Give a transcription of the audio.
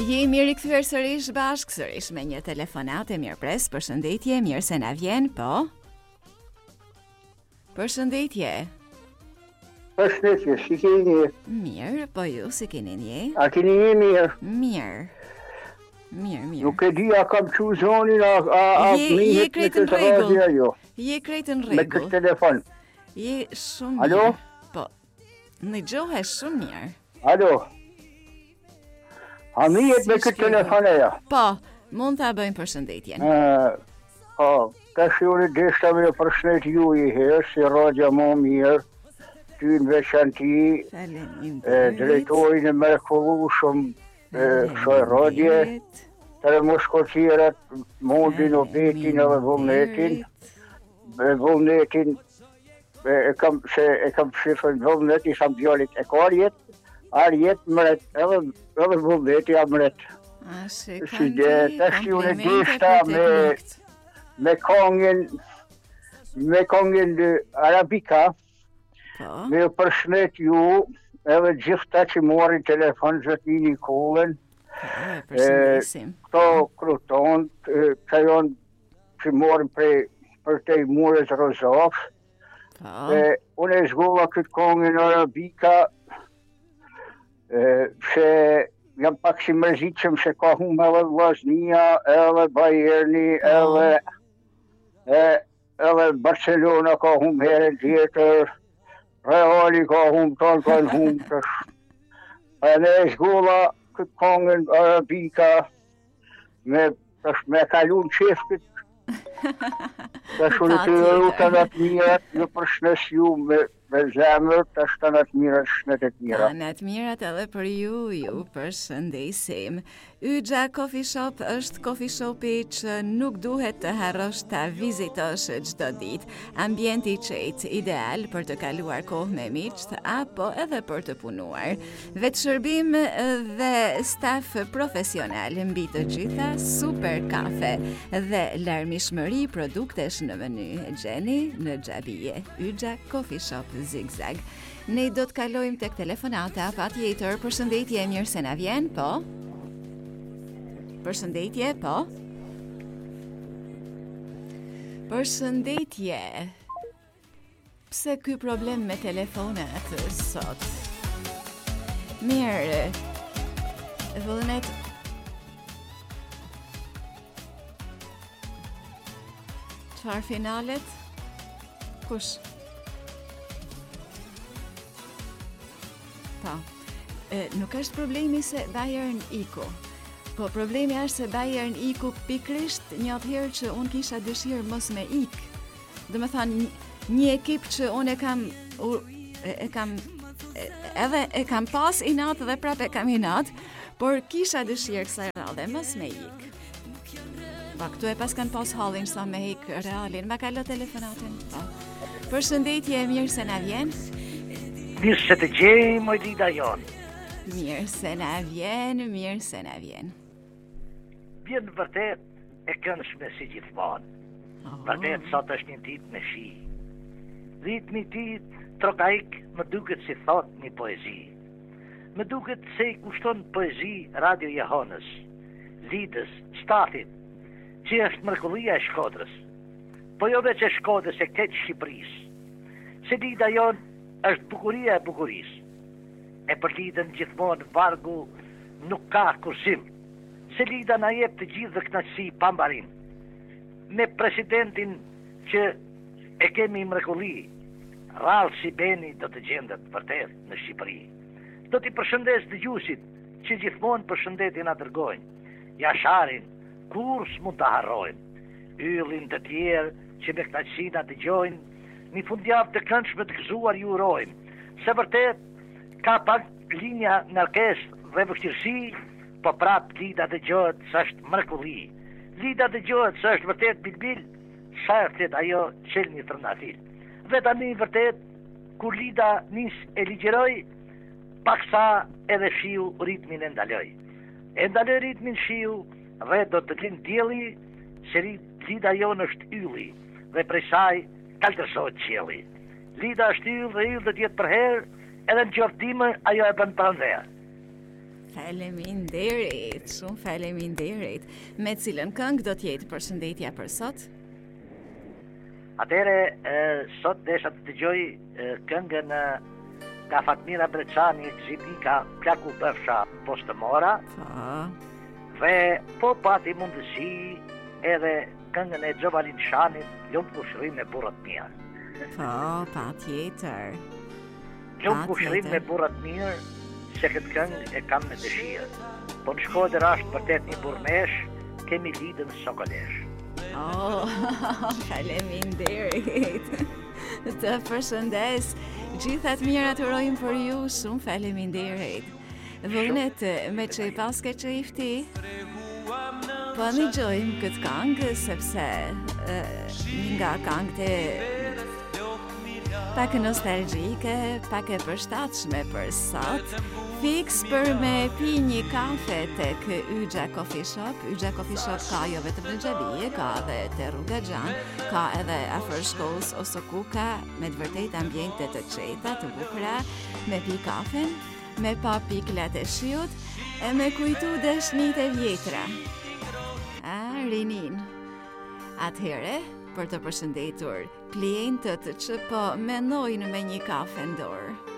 Jemi rikthyer sërish bashkë, sërish me një telefonat e mirëpres. Përshëndetje, mirë se na vjen, po. Përshëndetje. Përshëndetje, si keni? Mirë, po ju si keni një? A keni një mirë? Mirë. Mirë. Nuk e di a kam që zonin, Je krejtë në rregull. Jo. Je krejtë në Me rregull. këtë telefon. Je shumë Alo? mirë. Po. Në gjohe shumë mirë. Alo? A mijet me këtë telefon e ja? Po, mund ta bëjmë përshëndetjen. Po, tash unë deshta me përshëndet ju i herë, si radja më mirë, ty në veçanti, drejtorin e mrekullueshëm kësaj radje, të moskocirat, mundin, obetin edhe vullnetin, e kam shifën vullnet, i tham djallit e ka arjet mret, edhe vullneti a mret. Si tash unë deshta me kongin arabika, me përshëndet ju, edhe gjithta që morin telefon zëti Nikolën, përshëndesim. këto kruton, që janë që morin për te i murës Rozaf, unë e zgolla këtë kongin arabika, që jam pak si mërzitëshëm se ka humë edhe Vllaznia, edhe Bayerni, edhe Barcelona ka humë herën tjetër, Reali ka humë, tonë kanë humë, e ne e zgolla këtë kongën arabika, me kalun qeftit, tash unë të rruta në të mirat, në përshnes ju me zemër, tash të në të mirat, shnetet mira. Në të mirat edhe për ju përshëndesim. Yxha Coffee Shop është coffee shopi që nuk duhet të harrosh ta vizitosh çdo ditë. Ambienti i qetë, ideal për të kaluar kohë me miqt apo edhe për të punuar. Vetëshërbim dhe staf profesional mbi të gjitha, super kafe dhe larmishmëri produktesh në meny. Gjeni në xhabije. Yxha Coffee Shop Zigzag. Ne do të kalojmë tek telefonata, patjetër. Përshëndetje, mirë se na vjen, po. Përshëndetje, po. Përshëndetje. Pse ky problem me telefonat sot? Mirë. Vullnet. Çfarë finalet? Kush? Po. Nuk është problemi se Bayern iku. Po problemi është se Bayern iku pikrisht një atëherë që unë kisha dëshirë mos me ik. Dhe me thanë, një ekip që unë e kam pas inat dhe prap e kam inat, por kisha dëshirë kësaj radhe mos me ik. Pa, këtu e pas kanë pas hallin sa me ik Realin. Ma kallo telefonatin. Pa. Përshëndetje, mirë se na vjen. Mirë se të gjej, moj dida jonë. Mirë se na vjen. Vjen vërtet e këndshme si gjithmonë. Vërtet sot është një ditë me shi. Ritmi i tij trokaik më duket si thot një poezi. Më duket se i kushton poezi Radio Jehonës, Lidës, Shtatit, që është mrekullia e Shkodrës. Po jo veç e Shkodrës e këtë Shqipërisë. Se dida jonë është bukuria e bukurisë. E për lidën gjithmonë vargu nuk ka kursim. Se lida na jep të gjithë dhe kënaqësi pambarim. Me presidentin që e kemi mrekulli, rrallë si Beni do të gjendet vërtet në Shqipëri. Do t'i përshëndes dëgjuesit që gjithmonë përshëndetjen na dërgojnë. Jasharin, kur s'mund ta harrojnë. Yllin të tjerë që me kënaqësi na dëgjojnë, një fundjavë të këndshme të gëzuar ju urojmë. Se vërtet ka pak linja nërkesë dhe vështirësi, po prap lida dëgjohet së është mrekulli. Lida dëgjohet së është vërtet bilbil, sa është ajo qel një trëndafil. Dhe tani vërtet, kur lida nis e ligjeroj, paksa edhe shiu ritmin e ndaloj. E ndaloj ritmin shiu dhe do të lind dielli, se lida jonë është ylli, dhe prej saj kaltërsohet qielli. Lida është yll dhe yll dhe tjetë për herë, edhe në gjordime ajo e bën pranver. Faleminderit, shumë faleminderit. Me cilën këngë do t'jetë përshëndetja për sot? Atere, sot desha të dëgjoj këngën nga Fatmira Brecani, Zibika, Plaku Bëfsha, Postë Mora, dhe po pati mundësi edhe këngën e Gjovalin Shanit, Ljumë kushërim me burrat mirë. Po, pa tjetër. Ljumë kushërim me burrat mirë, se këtë këngë e kam me dëshirë. Po në Shkodër është vërtet një burnesh, kemi lidën sokolesh. Oh, faleminderit. Të përshëndes, gjithat mirat urojmë për ju, shumë faleminderit. Vullnet, me që i paske që ifti, po një gjojmë këtë këngë, sepse nga këngët pak nostalgjike, pak e përshtatshme për sot, fiks për me pi një kafe tek Yxha Coffee Shop. Yxha Coffee Shop ka jo vetëm në Xhalije, ka edhe te Rruga Xhan, ka edhe afër shkollës Osokuka, me të vërtet ambiente të qeta, të bukura, me pi kafen, me pa piklat e shiut, e me kujtu dashnit e vjetra. Rinin. Atëhere, për të përshëndetur klientët që po menojnë me një kafe në dorë.